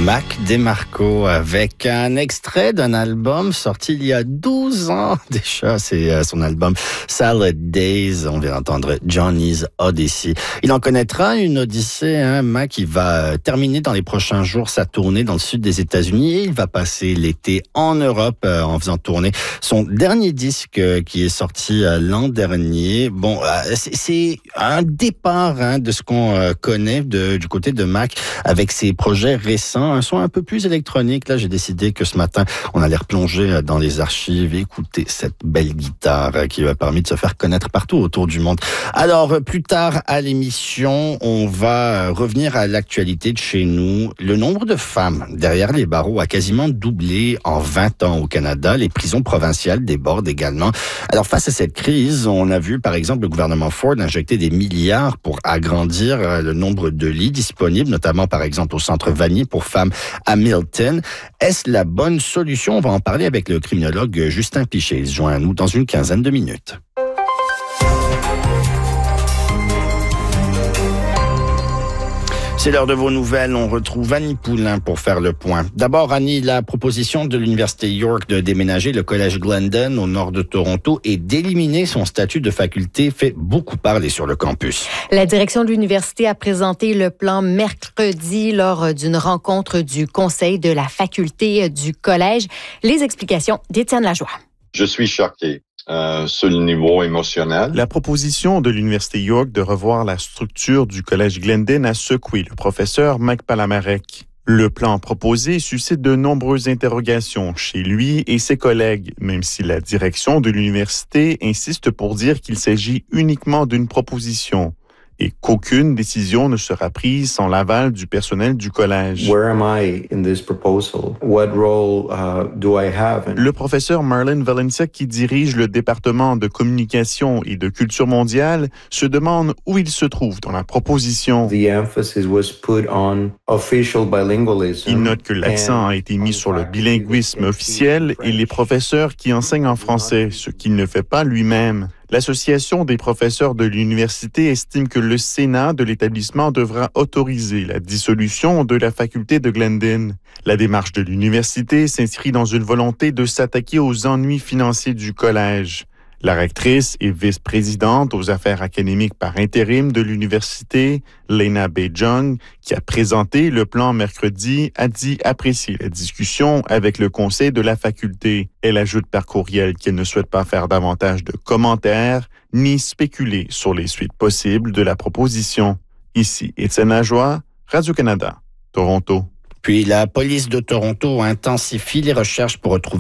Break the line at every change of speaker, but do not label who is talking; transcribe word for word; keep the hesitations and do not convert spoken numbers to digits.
Mac DeMarco avec un extrait d'un album sorti il y a douze ans déjà. C'est son album Salad Days. On vient d'entendre Johnny's Odyssey. Il en connaîtra une odyssée, hein, Mac, qui va terminer dans les prochains jours sa tournée dans le sud des États-Unis et il va passer l'été en Europe euh, en faisant tourner son dernier disque euh, qui est sorti euh, l'an dernier. Bon, euh, c'est, c'est un départ hein, de ce qu'on euh, connaît de, du côté de Mac avec ses projets récents. Un son un peu plus électronique. Là, j'ai décidé que ce matin, on allait replonger dans les archives et écouter cette belle guitare qui m'a permis de se faire connaître partout autour du monde. Alors, plus tard à l'émission, on va revenir à l'actualité de chez nous. Le nombre de femmes derrière les barreaux a quasiment doublé en vingt ans au Canada. Les prisons provinciales débordent également. Alors, face à cette crise, on a vu, par exemple, le gouvernement Ford injecter des milliards pour agrandir le nombre de lits disponibles, notamment, par exemple, au centre Vanier pour femmes à Milton. Est-ce la bonne solution? On va en parler avec le criminologue Justin Piché. Il se joint à nous dans une quinzaine de minutes. C'est l'heure de vos nouvelles. On retrouve Annie Poulain pour faire le point. D'abord, Annie, la proposition de l'Université York de déménager le collège Glendon au nord de Toronto et d'éliminer son statut de faculté fait beaucoup parler sur le campus.
La direction de l'université a présenté le plan mercredi lors d'une rencontre du conseil de la faculté du collège. Les explications d'Étienne Lajoie.
Je suis choqué. Euh, sur le niveau émotionnel.
La proposition de l'Université York de revoir la structure du collège Glendon a secoué le professeur Mike Palamarek. Le plan proposé suscite de nombreuses interrogations chez lui et ses collègues, même si la direction de l'université insiste pour dire qu'il s'agit uniquement d'une proposition et qu'aucune décision ne sera prise sans l'aval du personnel du collège.
Where am I in this proposal? What role uh, do I have?
Le professeur Marlon Valencia, qui dirige le département de communication et de culture mondiale, se demande où il se trouve dans la proposition.
The emphasis was put on official bilingualism.
Il note que l'accent a été mis sur le bilinguisme officiel et les professeurs qui enseignent en français, ce qu'il ne fait pas lui-même. L'Association des professeurs de l'université estime que le Sénat de l'établissement devra autoriser la dissolution de la faculté de Glendon. La démarche de l'université s'inscrit dans une volonté de s'attaquer aux ennuis financiers du collège. La rectrice et vice-présidente aux affaires académiques par intérim de l'université, Lena Bejong, qui a présenté le plan mercredi, a dit apprécier la discussion avec le conseil de la faculté. Elle ajoute par courriel qu'elle ne souhaite pas faire davantage de commentaires ni spéculer sur les suites possibles de la proposition. Ici, Étienne Lajoie, Radio-Canada, Toronto.
Puis la police de Toronto intensifie les recherches pour retrouver